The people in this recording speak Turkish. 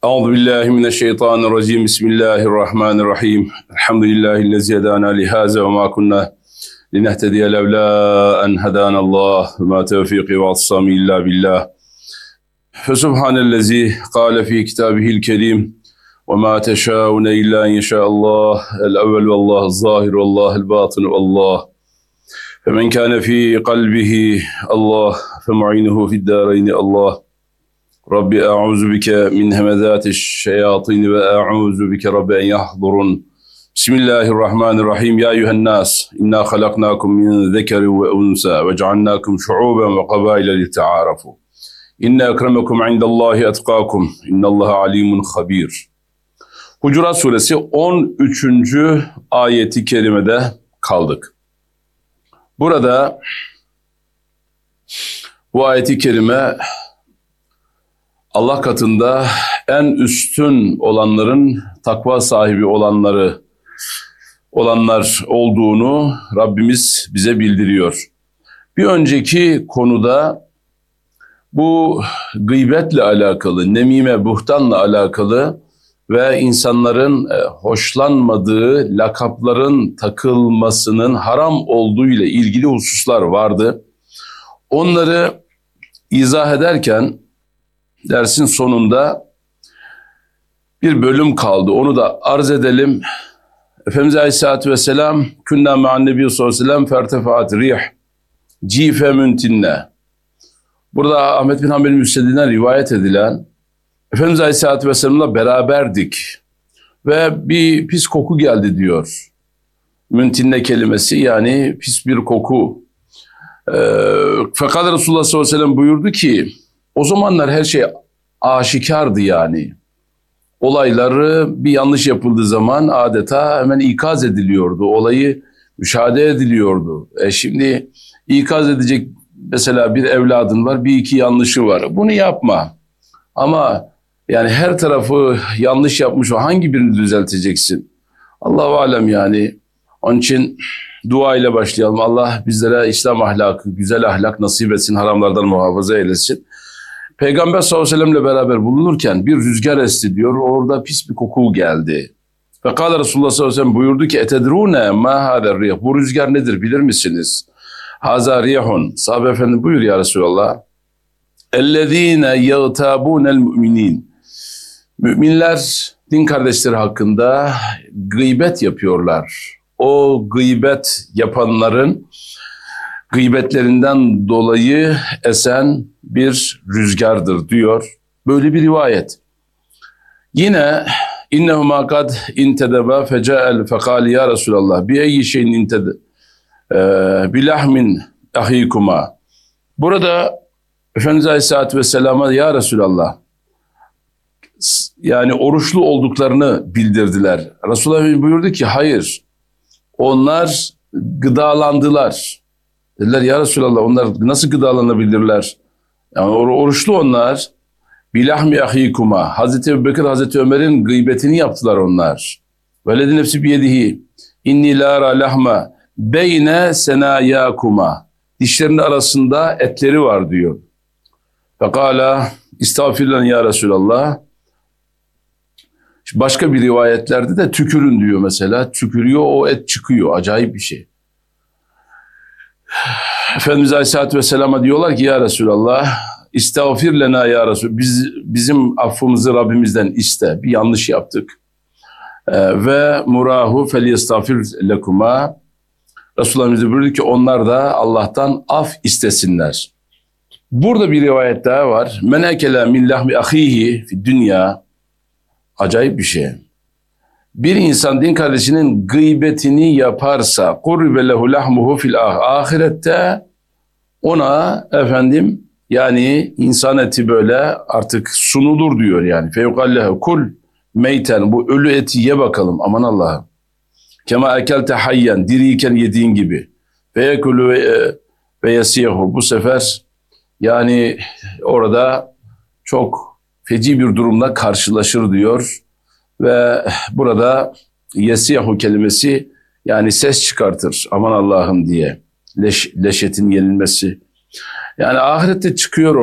Euzubillahimineşşeytanirracim. Bismillahirrahmanirrahim. Elhamdülillahi'llezî hedâna lihâzâ ve mâ kunnâ linehtediye levlâ en hedânallâh ve mâ tevfîkî ve atsâmî illâ billah. Fesubhanellezî kâle fî kitâbihil kerîm ve mâ teşâune illâ en yeşâallâh el-evvel vellâhu'z-zâhir vellâhu'l-bâtin vellâh. Femen kâne fî kalbihi Allah femu'inuhu fid-dâreyni Allah. Rabbi a'uzu bike min hemezâti'ş-şeyâtîn ve a'uzu bike Rabbi en yahdurun. Bismillahirrahmanirrahim. Ya eyyühennâs, inna halaknâkum min zekerin ve unsâ ve cealnâkum şu'ûben ve kabâile lita'ârafû. İnne ekremekum indallâhi etkâkum. İnnallâhe alîmun habîr. Hucurat Suresi 13. ayeti kerimede kaldık. Burada bu ayeti kerime Allah katında en üstün olanların takva sahibi olanlar olduğunu Rabbimiz bize bildiriyor. Bir önceki konuda bu gıybetle alakalı, nemime, buhtanla alakalı ve insanların hoşlanmadığı lakapların takılmasının haram olduğu ile ilgili hususlar vardı. Onları izah ederken dersin sonunda bir bölüm kaldı. Onu da arz edelim. Efendimiz Aleyhisselatü Vesselam künnâ ma'an nebiyyü sallallahu aleyhi ve sellem fertefaat rih cife müntinne. Burada Ahmet bin Hanbel'in müsnedinden rivayet edilen Efendimiz Aleyhisselatü Vesselam'la beraberdik ve bir pis koku geldi diyor. Müntinne kelimesi yani pis bir koku. Fakat Resulullah sallallahu aleyhi ve sellem buyurdu ki o zamanlar her şey aşikardı yani. Olayları bir yanlış yapıldığı zaman adeta hemen ikaz ediliyordu. Olayı müşahede ediliyordu. Şimdi ikaz edecek mesela bir evladın var, bir iki yanlışı var. Bunu yapma. Ama yani her tarafı yanlış yapmış o hangi birini düzelteceksin? Allahu alem yani. Onun için dua ile başlayalım. Allah bizlere İslam ahlakı, güzel ahlak nasip etsin, haramlardan muhafaza eylesin. Peygamber sallallahu aleyhi ve sellemle beraber bulunurken bir rüzgar esti diyor. Orada pis bir koku geldi. Fekâle Resulullah sallallahu aleyhi ve sellem buyurdu ki etedrûne mâ hâder rih. Bu rüzgar nedir bilir misiniz? Hâzâ rihun. Sahabe efendi buyur ya Resulallah. Ellezîne yagtâbûnel mü'minîn. Müminler din kardeşleri hakkında gıybet yapıyorlar. O gıybet yapanların gıybetlerinden dolayı esen bir rüzgardır diyor. Böyle bir rivayet. Yine innehuma kad intedeba feca'el fekali ya Resulallah bi eyyi şeyin intede bilahmin ahikuma. Burada Efendimiz Aleyhisselatü Vesselam'a ya Resulallah yani oruçlu olduklarını bildirdiler. Resulullah buyurdu ki hayır onlar gıdalandılar. Dediler ya Resulallah onlar nasıl gıdalanabilirler? Yani oruçlu onlar. Bilahmi ahikuma. Hazreti Ebubekir, Hazreti Ömer'in gıybetini yaptılar onlar. Veledi nefsi biyedihi. İnni la ara lahma beyne senayakuma. Dişlerinin arasında etleri var diyor. Fekala istağfirlen ya Resulallah. Başka bir rivayetlerde de tükürün diyor mesela. Tükürüyor o et çıkıyor. Acayip bir şey. Efendimiz Aleyhisselatü Vesselam'a diyorlar ki ya Resulallah istağfir lena ya Resul. Bizim affımızı Rabbimizden iste. Bir yanlış yaptık. Ve murahu felyestağfir lekuma. Resulullah'ımız buyurdu ki onlar da Allah'tan af istesinler. Burada bir rivayet daha var. Men ekele min lahmi ahihi fi dünya. Acayip bir şey. Bir insan din kardeşinin gıybetini yaparsa kurbe lehu lahmuhu fil ahirette ona efendim yani insan eti böyle artık sunulur diyor yani. Feyukallehu kul meyten bu ölü eti ye bakalım aman Allah'ım. Kema ekelte hayyen diriyken yediğin gibi. Feyekulu ve yesiyehu bu sefer yani orada çok feci bir durumla karşılaşır diyor. Ve burada yesiyahu kelimesi yani ses çıkartır aman Allah'ım diye leş etin yenilmesi. Yani ahirette çıkıyor